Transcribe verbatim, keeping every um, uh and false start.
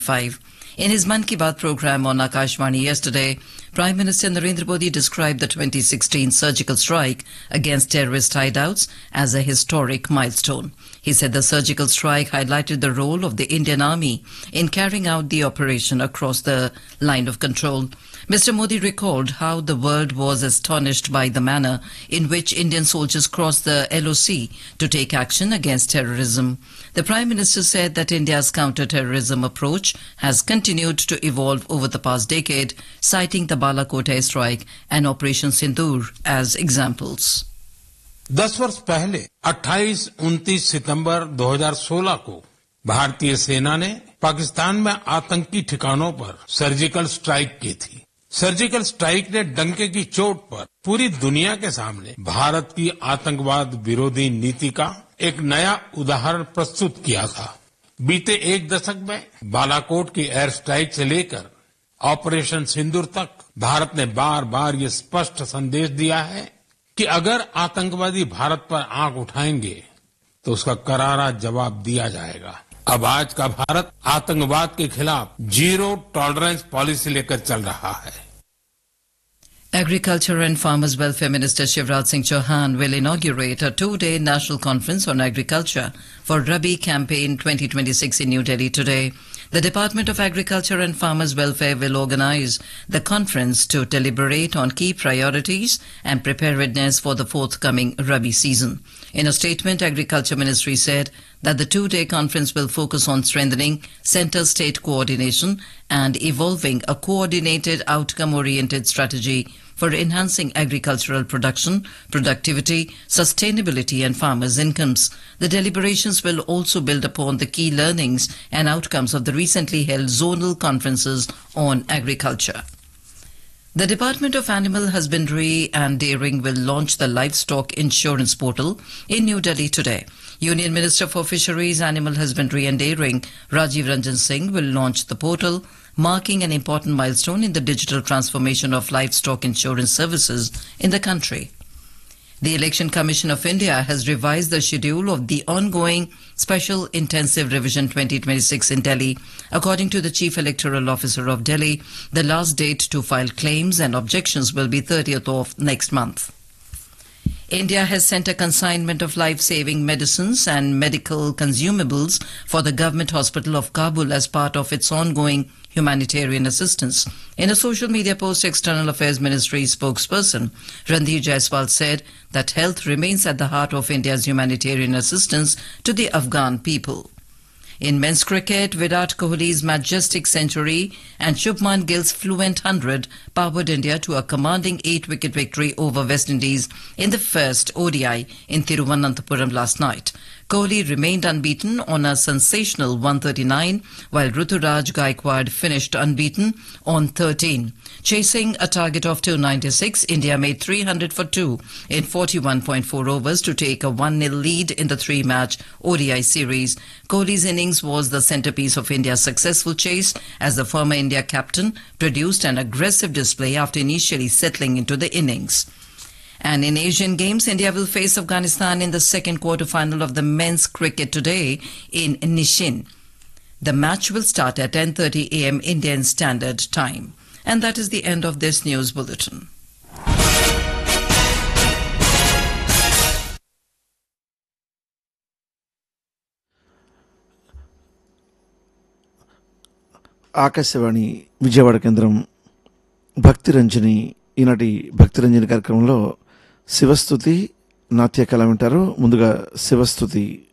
five. In his Man Ki Baat program on Akashvani yesterday, Prime Minister Narendra Modi described the twenty sixteen surgical strike against terrorist hideouts as a historic milestone. He said the surgical strike highlighted the role of the Indian Army in carrying out the operation across the line of control. Mister Modi recalled how the world was astonished by the manner in which Indian soldiers crossed the L O C to take action against terrorism. The Prime Minister said that India's counter-terrorism approach has continued to evolve over the past decade, citing the Balakot airstrike and Operation Sindoor as examples. दस वर्ष पहले अट्ठाईस उनतीस सितंबर दो हज़ार सोलह को भारतीय सेना ने पाकिस्तान में आतंकी ठिकानों पर सर्जिकल स्ट्राइक की थी। सर्जिकल स्ट्राइक ने डंके की चोट पर पूरी दुनिया के सामने भारत की आतंकवाद विरोधी नीति का एक नया उदाहरण प्रस्तुत किया था। बीते एक दशक में बालाकोट की एयर स्ट्राइक से लेकर ऑपरेशन सिंदूर तक भारत ने बार बार ये स्पष्ट संदेश दिया है कि अगर आतंकवादी भारत पर आंख उठाएंगे तो उसका करारा जवाब दिया जाएगा। अब आज का भारत आतंकवाद के खिलाफ जीरो टॉलरेंस पॉलिसी लेकर चल रहा है। Agriculture and Farmers Welfare Minister Shivraj Singh Chauhan will inaugurate a two-day national conference on agriculture for Rabi campaign twenty twenty-six in New Delhi today. The Department of Agriculture and Farmers Welfare will organize the conference to deliberate on key priorities and preparedness for the forthcoming Rabi season. In a statement, Agriculture Ministry said that the two-day conference will focus on strengthening center-state coordination and evolving a coordinated outcome-oriented strategy for enhancing agricultural production, productivity, sustainability and farmers' incomes. The deliberations will also build upon the key learnings and outcomes of the recently held zonal conferences on agriculture. The Department of Animal Husbandry and Dairying will launch the Livestock Insurance Portal in New Delhi today. Union Minister for Fisheries, Animal Husbandry and Dairying, Rajiv Ranjan Singh, will launch the portal, marking an important milestone in the digital transformation of livestock insurance services in the country. The Election Commission of India has revised the schedule of the ongoing Special Intensive Revision twenty twenty-six in Delhi. According to the Chief Electoral Officer of Delhi, the last date to file claims and objections will be thirtieth of next month. India has sent a consignment of life-saving medicines and medical consumables for the government hospital of Kabul as part of its ongoing humanitarian assistance. In a social media post, External Affairs Ministry spokesperson Randhir Jaiswal said that health remains at the heart of India's humanitarian assistance to the Afghan people. In men's cricket, Virat Kohli's majestic century and Shubman Gill's fluent one hundred powered India to a commanding eight-wicket victory over West Indies in the first O D I in Thiruvananthapuram last night. Kohli remained unbeaten on a sensational one thirty-nine, while Ruturaj Gaikwad finished unbeaten on thirteen. Chasing a target of two ninety-six, India made three hundred for two in forty-one point four overs to take a one nil lead in the three-match O D I series. Kohli's innings was the centerpiece of India's successful chase as the former India captain produced an aggressive display after initially settling into the innings. And in Asian Games, India will face Afghanistan in the second quarter-final of the men's cricket today in Nishin. The match will start at ten thirty a m Indian Standard Time. And that is the end of this news bulletin. Akashvani Vijayawada కేంద్రం భక్తి రంజని ఈనాటి భక్తి రంజని కార్యక్రమంలో శివస్తుతి నాట్య కళ వింటారు. ముందుగా శివస్తుతి.